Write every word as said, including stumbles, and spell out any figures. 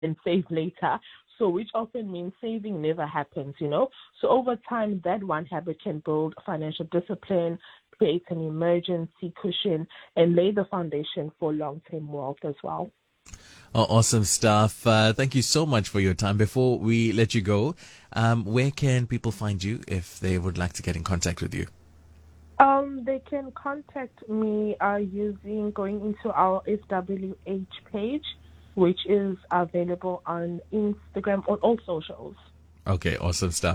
and save later. So, which often means saving never happens, you know. So, over time, that one habit can build financial discipline, create an emergency cushion, and lay the foundation for long term wealth as well. Oh, awesome stuff. Uh, thank you so much for your time. Before we let you go, um, where can people find you if they would like to get in contact with you? Um, they can contact me uh, using going into our S W H page, which is available on Instagram on all socials. Okay, awesome stuff.